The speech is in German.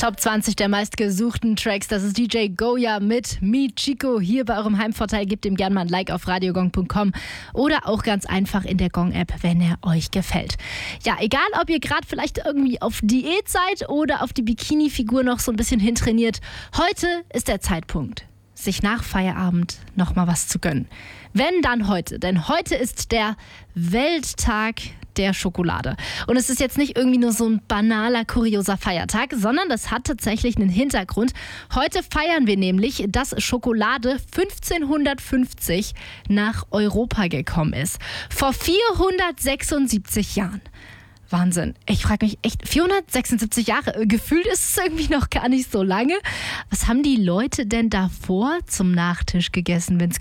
Top 20 der meistgesuchten Tracks, das ist DJ Goya mit Me Chico hier bei eurem Heimvorteil. Gebt ihm gerne mal ein Like auf radiogong.com oder auch ganz einfach in der Gong-App, wenn er euch gefällt. Ja, egal ob ihr gerade vielleicht irgendwie auf Diät seid oder auf die Bikini-Figur noch so ein bisschen hintrainiert, heute ist der Zeitpunkt, sich nach Feierabend nochmal was zu gönnen. Wenn, dann heute. Denn heute ist der Welttag der Schokolade. Und es ist jetzt nicht irgendwie nur so ein banaler, kurioser Feiertag, sondern das hat tatsächlich einen Hintergrund. Heute feiern wir nämlich, dass Schokolade 1550 nach Europa gekommen ist. Vor 476 Jahren. Wahnsinn. Ich frage mich echt, 476 Jahre, gefühlt ist es irgendwie noch gar nicht so lange. Was haben die Leute denn davor zum Nachtisch gegessen, wenn es